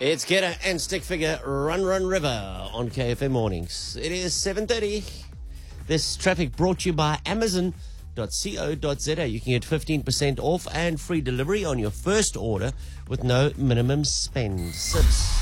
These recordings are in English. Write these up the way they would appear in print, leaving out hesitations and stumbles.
It's Geta and Stick Figure, Run Run River on KFM Mornings. It is 7:30. This traffic brought to you by Amazon.co.za. You can get 15% off and free delivery on your first order with no minimum spend. Sips.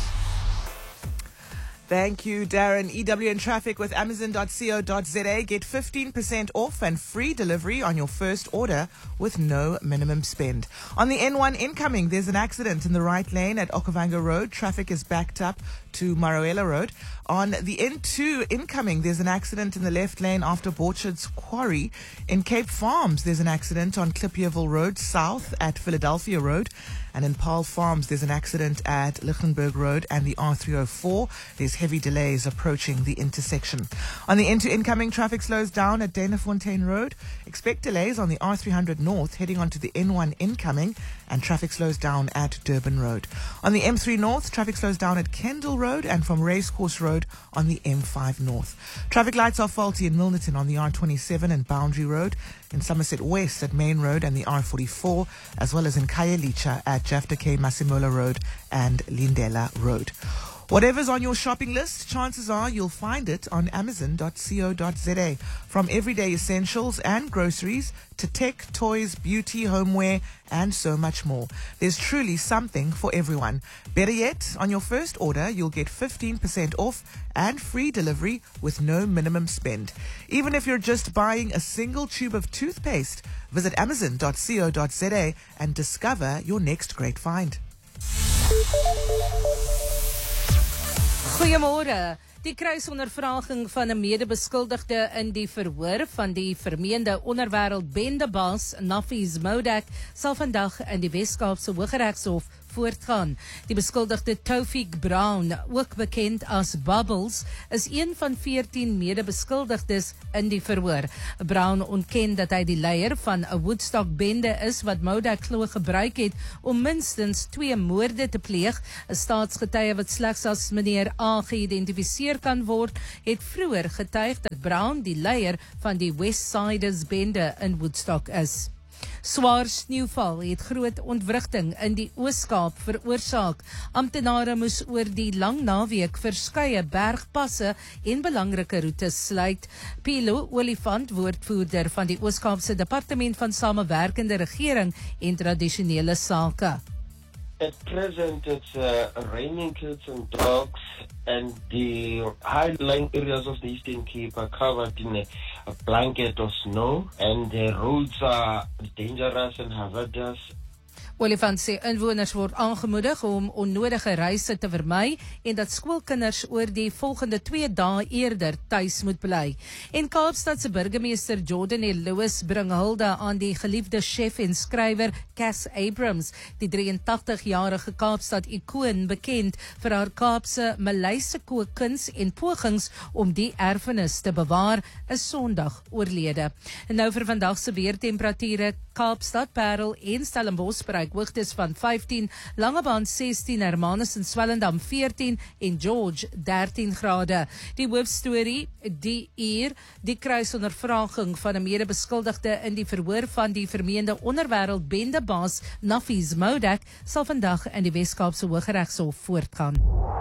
Thank you, Darren. EWN Traffic with Amazon.co.za. Get 15% off and free delivery on your first order with no minimum spend. On the N1 incoming, there's an accident in the right lane at Okavango Road. Traffic is backed up to Maroela Road. On the N2 incoming, there's an accident in the left lane after Borchard's Quarry. In Cape Farms, there's an accident on Klipierville Road south at Philadelphia Road. And in Paarl Farms, there's an accident at Lichtenberg Road and the R304. There's heavy delays approaching the intersection. On the N2 incoming, traffic slows down at Danafontein Road. Expect delays on the R300 North heading onto the N1 incoming, and traffic slows down at Durban Road. On the M3 North, traffic slows down at Kendall Road and from Racecourse Road on the M5 North. Traffic lights are faulty in Milnerton on the R27 and Boundary Road, in Somerset West at Main Road and the R44, as well as in Khayelitsha at Jafta K. Masimola Road and Lindela Road. Whatever's on your shopping list, chances are you'll find it on Amazon.co.za. From everyday essentials and groceries to tech, toys, beauty, homeware, and so much more. There's truly something for everyone. Better yet, on your first order, you'll get 15% off and free delivery with no minimum spend. Even if you're just buying a single tube of toothpaste, visit Amazon.co.za and discover your next great find. Goeiemôre. Die kruisondervraging van 'n medebeskuldigde in die verhoor van die vermeende onderwêreldbendebaas Nafees Modak sal vandag in die Wes-Kaapse Hooggeregshof voortgaan. Die beskuldigde Taufik Brown, ook bekend as Bubbles, is een van 14 medebeskuldigdes in die verhoor. Brown ontken dat hy die leier van 'n Woodstock-bende is wat Modak glo gebruik het om minstens 2 moorde te pleeg. 'n Staatsgetuie wat slegs as meneer A geïdentifiseer kan word, het vroeër getuig dat Brown die leier van die West Siders bende in Woodstock is. Swaar sneeuval het groot ontwrigting in die Oos-Kaap veroorsaak. Amptenare moes oor die lang naweek verskeie bergpasse en belangrike roetes sluit. Pilo Olifant, woordvoerder van die Oos-Kaapse Departement van Samewerkende Regering en Tradisionele Sake. At present, it's raining kids and dogs, and the high-lying areas of the Eastern Cape are covered in a blanket of snow, and the roads are dangerous and hazardous. Olifant sê inwoners word aangemoedig om onnodige reise te vermy en dat skoolkinders oor die volgende 2 dae eerder tuis moet bly. En Kaapstad se burgemeester Jordan L. Lewis bring hulde aan die geliefde chef en skrywer Cass Abrams, die 83-jarige Kaapstad-ikoon, bekend vir haar Kaapse Maleise kookkuns en pogings om die erfenis te bewaar, is Sondag oorlede. En nou vir vandag se weertemperature: Kaapstad, Parel en Stellenbosch bereik hoogtes van 15, Langebaan 16, Hermanus en Swellendam 14 en George 13 grade. Die hoofstorie die uur, die kruisondervraging van 'n medebeskuldigde in die verhoor van die vermeende onderwêreldbendebaas Nafees Modak sal vandag in die Wes-Kaapse Hooggeregshof voortgaan.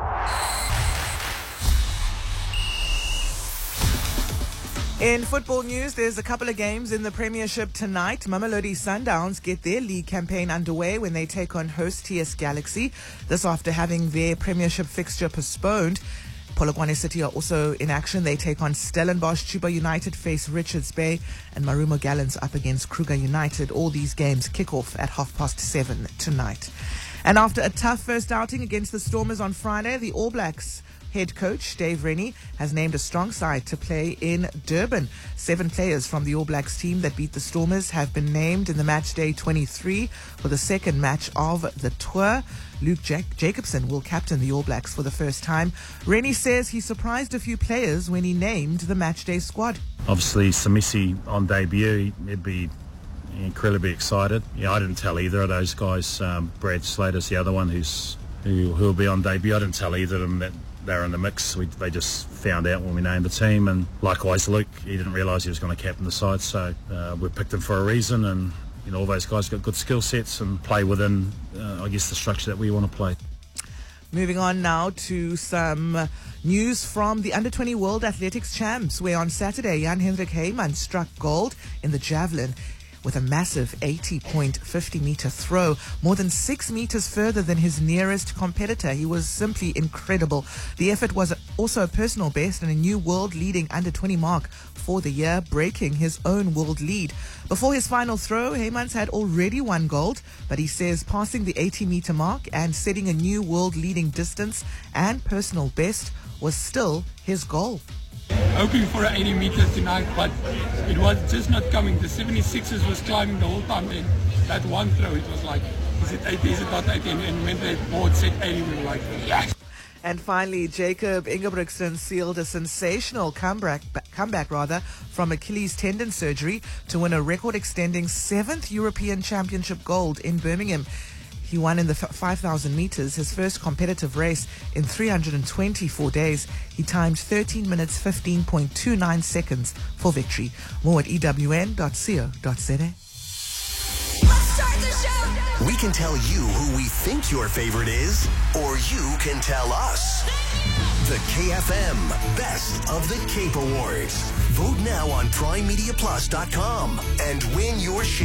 In football news, there's a couple of games in the Premiership tonight. Mamelodi Sundowns get their league campaign underway when they take on host TS Galaxy. This after having their Premiership fixture postponed. Polokwane City are also in action. They take on Stellenbosch. Chuba United face Richards Bay, and Marumo Gallants up against Kruger United. All these games kick off at 7:30 tonight. And after a tough first outing against the Stormers on Friday, the All Blacks head coach Dave Rennie has named a strong side to play in Durban. 7 players from the All Blacks team that beat the Stormers have been named in the match day 23 for the second match of the tour. Luke Jacobson will captain the All Blacks for the first time. Rennie says he surprised a few players when he named the match day squad. Obviously, Samisi on debut, he'd be incredibly excited. Yeah, I didn't tell either of those guys. Brad Slater's the other one who'll be on debut. I didn't tell either of them that they're in the mix. They just found out when we named the team, and likewise Luke, he didn't realise he was going to captain the side, so we picked him for a reason, and all those guys got good skill sets and play within, I guess, the structure that we want to play. Moving on now to some news from the Under-20 World Athletics Champs, where on Saturday, Jan-Hendrik Heyman struck gold in the javelin with a massive 80.50-meter throw, more than 6 meters further than his nearest competitor. He was simply incredible. The effort was also a personal best and a new world-leading under-20 mark for the year, breaking his own world lead. Before his final throw, Heymans had already won gold, but he says passing the 80-meter mark and setting a new world-leading distance and personal best was still his goal. Hoping for an 80 meters tonight, but it was just not coming. The 76ers was climbing the whole time. Then that one throw, it was like, is it 80, is it not 80? And when the board said 80, we were like, yes! And finally, Jacob Ingebrigtsen sealed a sensational comeback from Achilles tendon surgery to win a record-extending 7th European Championship gold in Birmingham. He won in the 5,000 meters, his first competitive race in 324 days. He timed 13 minutes 15.29 seconds for victory. More at ewn.co.za. Let's start the show. We can tell you who we think your favorite is, or you can tell us. The KFM Best of the Cape Awards. Vote now on PrimeMediaPlus.com and win your share.